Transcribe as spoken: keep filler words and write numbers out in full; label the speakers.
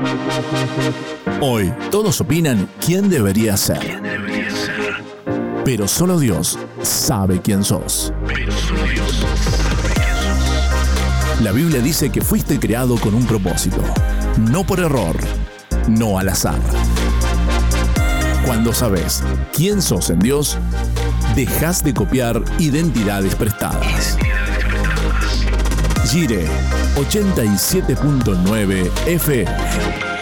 Speaker 1: Hoy todos opinan quién debería ser. Pero solo Dios sabe quién sos. La Biblia dice que fuiste creado con un propósito, no por error, no al azar. Cuando sabes quién sos en Dios, dejas de copiar identidades prestadas. Gire ochenta y siete punto nueve F M.